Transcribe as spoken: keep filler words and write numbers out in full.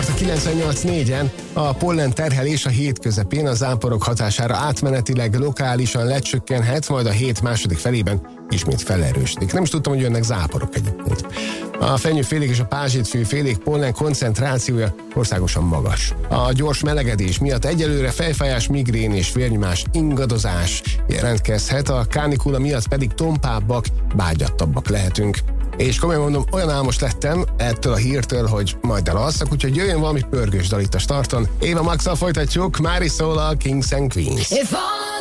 a kilencvennyolc négyen. A pollen terhelés a hét közepén a záporok hatására átmenetileg lokálisan lecsökkenhet, majd a hét második felében ismét felerősödik. Nem is tudtam, hogy jönnek záporok egyébként. A fenyőfélék és a pázsitfőfélék pollen koncentrációja országosan magas. A gyors melegedés miatt egyelőre fejfájás, migrén és vérnyomás ingadozás jelentkezhet, a kánikula miatt pedig tompábbak, bágyattabbak lehetünk. És komolyan mondom, olyan álmos lettem ettől a hírtől, hogy majd elalszak, úgyhogy jöjjön valami pörgős dal itt a starton. Éva Maxal folytatjuk, Mári szól a Kings and Queens.